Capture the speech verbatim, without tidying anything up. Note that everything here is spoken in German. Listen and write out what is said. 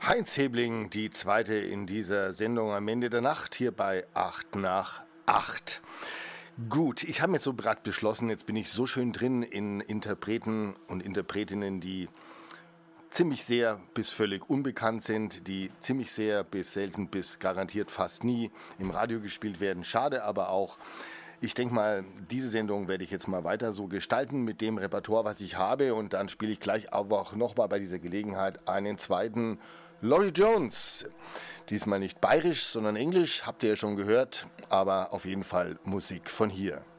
Heinz Hebling, die zweite in dieser Sendung am Ende der Nacht, hier bei acht nach acht. Gut, ich habe mir so gerade beschlossen, jetzt bin ich so schön drin in Interpreten und Interpretinnen, die ziemlich sehr bis völlig unbekannt sind, die ziemlich sehr bis selten bis garantiert fast nie im Radio gespielt werden. Schade aber auch. Ich denke mal, diese Sendung werde ich jetzt mal weiter so gestalten mit dem Repertoire, was ich habe. Und dann spiele ich gleich auch nochmal bei dieser Gelegenheit einen zweiten Laurie Jones. Diesmal nicht bayerisch, sondern englisch, habt ihr ja schon gehört, aber auf jeden Fall Musik von hier.